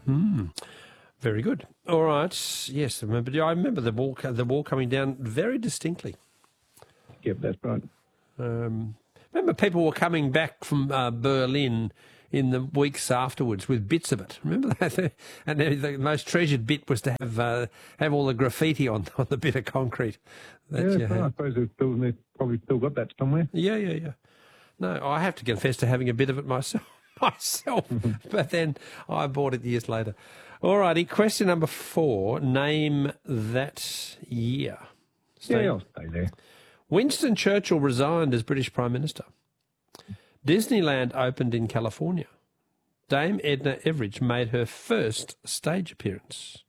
Very good. All right. Yes, I remember the wall coming down very distinctly. Yep, that's right. Remember people were coming back from Berlin in the weeks afterwards with bits of it. Remember that? And the most treasured bit was to have all the graffiti on the bit of concrete. I suppose they've probably still got that somewhere. Yeah. No, I have to confess to having a bit of it myself. But then I bought it years later. All righty, question number 4. Name that year. I'll stay there. Winston Churchill resigned as British Prime Minister. Disneyland opened in California. Dame Edna Everage made her first stage appearance.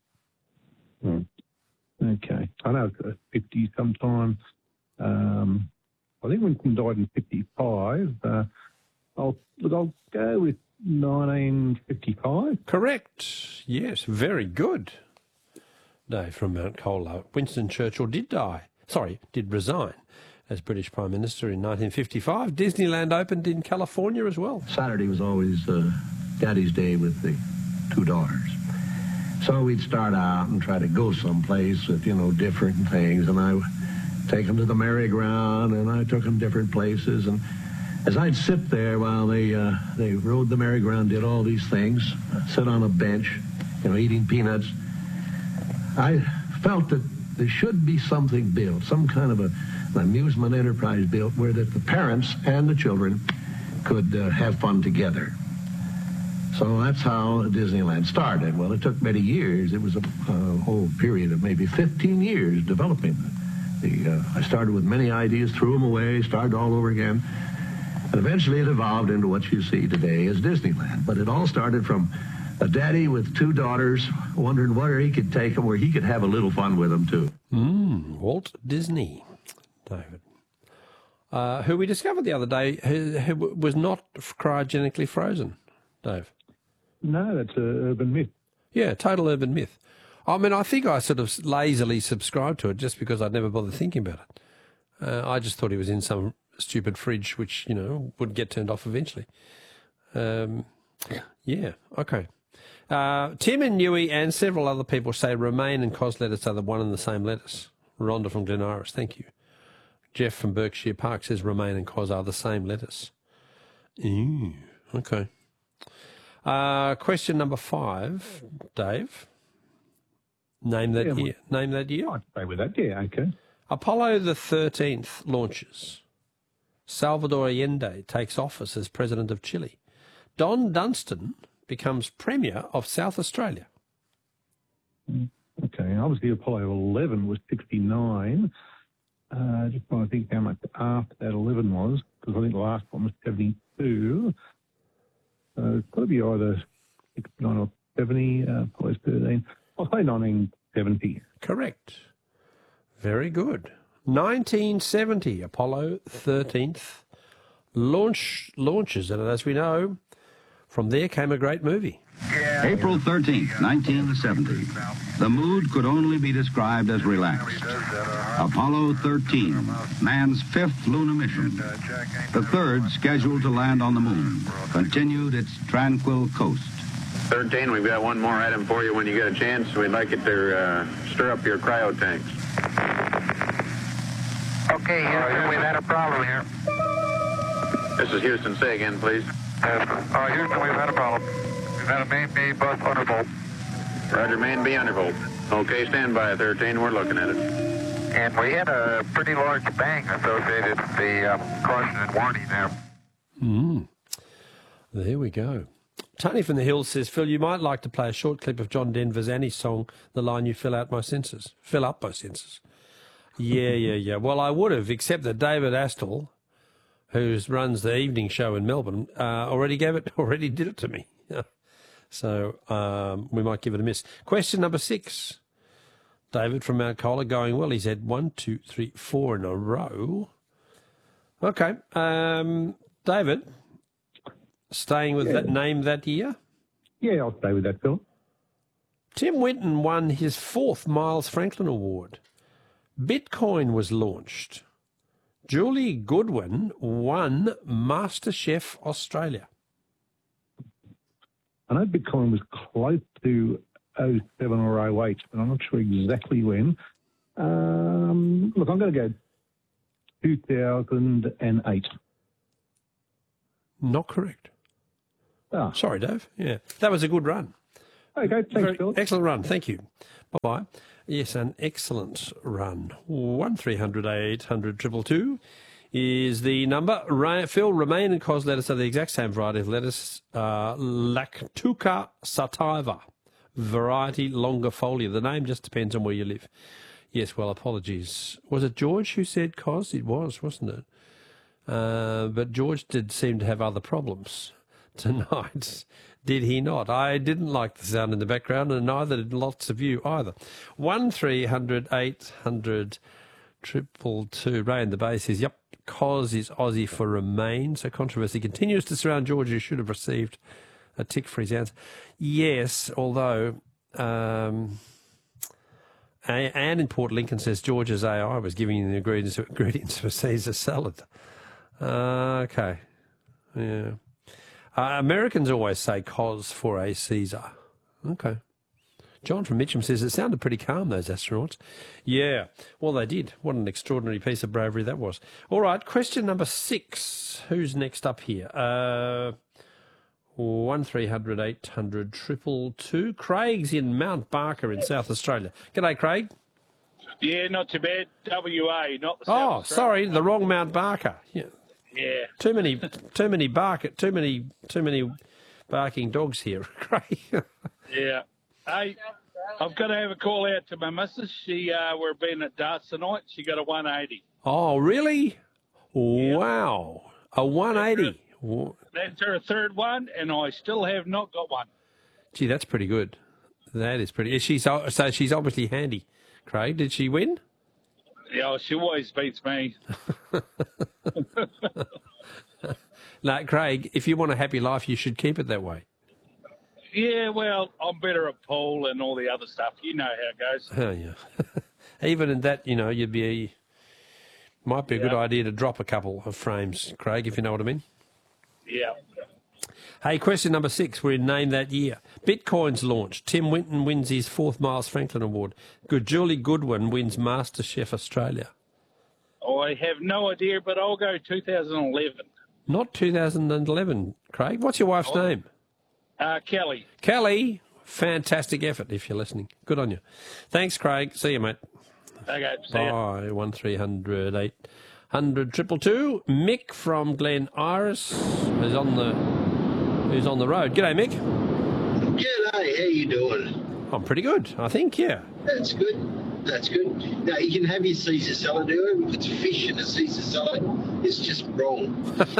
Okay. I know it's 50 sometime. I think Winston died in 55. I'll go with 1955. Correct. Yes, very good. Dave from Mount Colah. Winston Churchill did resign as British Prime Minister in 1955. Disneyland opened in California as well. Saturday was always Daddy's Day with the 2 daughters. So we'd start out and try to go someplace with, different things. And I would take them to the merry-go-round, and I took them different places. And as I'd sit there while they rode the merry-go-round, did all these things, sit on a bench, eating peanuts, I felt that there should be something built, some kind of an amusement enterprise built where that the parents and the children could have fun together. So that's how Disneyland started. Well, it took many years. It was a whole period of maybe 15 years developing. I started with many ideas, threw them away, started all over again. And eventually it evolved into what you see today as Disneyland. But it all started from a daddy with 2 daughters wondering where he could take them, where he could have a little fun with them, too. Walt Disney, David. Who we discovered the other day who was not cryogenically frozen, Dave. No, that's an urban myth. Yeah, total urban myth. I mean, I think I sort of lazily subscribed to it just because I'd never bothered thinking about it. I just thought he was in some stupid fridge which, would get turned off eventually. Yeah, okay. Tim and Newey and several other people say Romaine and Cos lettuce are the one and the same lettuce. Rhonda from Glen Iris, thank you. Jeff from Berkshire Park says Romaine and Cos are the same lettuce. Okay. Question number 5, Dave. Name that year. Name that year. I'd stay with that, yeah, okay. Apollo the 13th launches. Salvador Allende takes office as President of Chile. Don Dunstan becomes Premier of South Australia. Okay, obviously Apollo 11 was 69. Just trying to think how much after that 11 was, because I think the last one was 72. So it's got to be either 69 or 70, Apollo 13. I'll say 1970. Correct. Very good. 1970, Apollo 13th launches, and as we know, from there came a great movie. April 13th, 1970. The mood could only be described as relaxed. Apollo 13, man's 5th lunar mission. The 3rd, scheduled to land on the moon, continued its tranquil coast. 13, we've got one more item for you when you get a chance. We'd like it to stir up your cryo tanks. Okay, Houston, we've had a problem here. This is Houston. Say again, please. Houston, we've had a problem. We've had a main B bus undervolt. Roger, main B undervolt. Okay, stand by, 13. We're looking at it. And we had a pretty large bang associated with the caution and warning there. There we go. Tony from the Hills says, Phil, you might like to play a short clip of John Denver's Annie song, the line, you fill up my senses. Yeah. Well, I would have, except that David Astle, who runs the evening show in Melbourne, already did it to me. So we might give it a miss. Question number 6. David from Mount Colah going well. He's had 1, 2, 3, 4 in a row. Okay. David, staying with that name that year? Yeah, I'll stay with that, Phil. Tim Winton won his 4th Miles Franklin Award. Bitcoin was launched. Julie Goodwin won MasterChef Australia. I know Bitcoin was close to 07 or 08, but I'm not sure exactly when. Look, I'm going to go 2008. Not correct. Ah. Sorry, Dave. Yeah, that was a good run. Okay, thanks, Phil. Excellent run. Thank you. Bye-bye. Yes, an excellent run. 1300 800 222 is the number. Phil, Romaine and Cos lettuce are the exact same variety of lettuce. Lactuca sativa, variety longifolia. The name just depends on where you live. Yes, well, apologies. Was it George who said Cos? It was, wasn't it? But George did seem to have other problems tonight. Did he not? I didn't like the sound in the background, and neither did lots of you either. 1300 800 222. Ray in the Bay says, yep, Cos is Aussie for Remain. So controversy continues to surround George, who should have received a tick for his answer. Yes, although Anne in Port Lincoln says George's AI was giving you the ingredients for Caesar salad. Okay. Yeah. Americans always say Cos for a Caesar. Okay. John from Mitcham says it sounded pretty calm, those astronauts. Yeah, well, they did. What an extraordinary piece of bravery that was. All right, question number 6. Who's next up here? 1300 800 222. Craig's in Mount Barker in South Australia. G'day, Craig. Yeah, not too bad. WA, not the South Oh, Australia. sorry, the wrong Mount Barker. Yeah. Yeah. Too many barking dogs here, Craig. Yeah. Hey, I've got to have a call out to my missus. We're being at darts tonight. She got a 180. Oh, really? Wow. A 180. That's her third one, and I still have not got one. Gee, that's pretty good. That is pretty. So she's obviously handy. Craig, did she win? Yeah, she always beats me. No, Craig, if you want a happy life, you should keep it that way. Yeah, well, I'm better at pool and all the other stuff. You know how it goes. Oh, yeah. Even in that, might be a good idea to drop a couple of frames, Craig, if you know what I mean. Yeah. Hey, question number 6. We're in Name That Year. Bitcoin's launched. Tim Winton wins his 4th Miles Franklin Award. Julie Goodwin wins MasterChef Australia. I have no idea, but I'll go 2011. Not 2011, Craig. What's your wife's name? Kelly. Kelly, fantastic effort if you're listening. Good on you. Thanks, Craig. See you, mate. Okay, see ya. Bye. 1300 800 222. Mick from Glen Iris is on the road. G'day, Mick. G'day, how you doing? I'm pretty good, I think, yeah. That's good. That's good. Now, you can have your Caesar salad, do it. If it's fish in a Caesar salad, it's just wrong.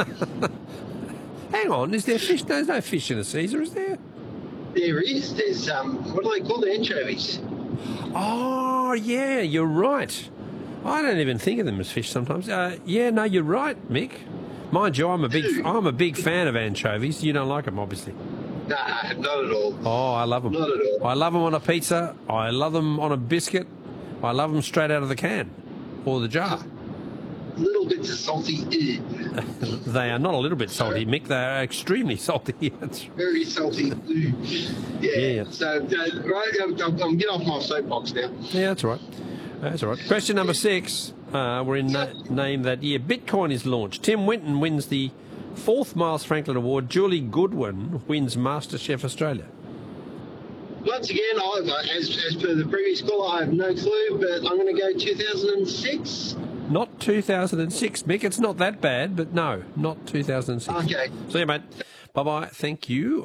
Hang on, is there fish? There's no fish in a Caesar, is there? There is. There's, what do they call the anchovies? Oh, yeah, you're right. I don't even think of them as fish sometimes. Yeah, no, you're right, Mick. Mind you, I'm a big fan of anchovies. You don't like them, obviously. Nah, not at all. Oh, I love them. Not at all. I love them on a pizza. I love them on a biscuit. I love them straight out of the can or the jar. Little bits of salty. They are not a little bit salty, Mick. They are extremely salty. Very salty. Yeah. So, right, I'm getting off my soapbox now. Yeah, that's all right. That's all right. Question number 6. We're in Name That Year. Bitcoin is launched. Tim Winton wins the 4th Miles Franklin Award. Julie Goodwin wins MasterChef Australia. Once again, as per the previous call, I have no clue, but I'm going to go 2006. Not 2006, Mick. It's not that bad, but no, not 2006. Okay. See you, mate. Bye-bye. Thank you.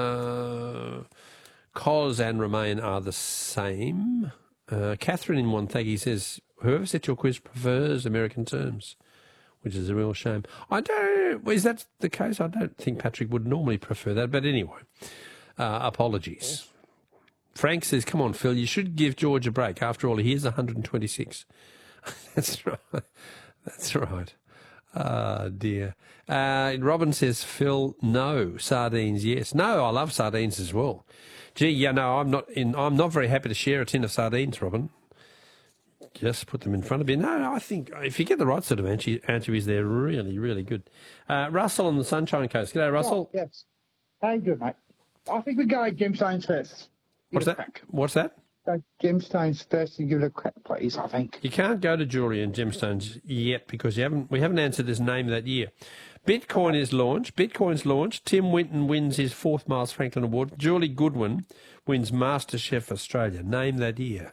Cos and Remain are the same. Catherine in Wonthaggi says, whoever set your quiz prefers American terms, which is a real shame. Is that the case? I don't think Patrick would normally prefer that, but anyway, apologies. Frank says, come on, Phil, you should give George a break. After all, he is 126. That's right. That's right. Oh, dear. Robin says, Phil, no. Sardines, yes. No, I love sardines as well. Gee, yeah, no, I'm not very happy to share a tin of sardines, Robin. Just put them in front of you. No, I think if you get the right sort of anchovies, they're really, really good. Russell on the Sunshine Coast. G'day, Russell. Oh, yes. How you doing, mate? I think we go gemstones first. What's that? What's that? Go gemstones first and give it a crack, please, I think. You can't go to jewellery and gemstones yet because we haven't answered his name that year. Bitcoin is launched. Bitcoin's launched. Tim Winton wins his 4th Miles Franklin Award. Julie Goodwin wins MasterChef Australia. Name that year.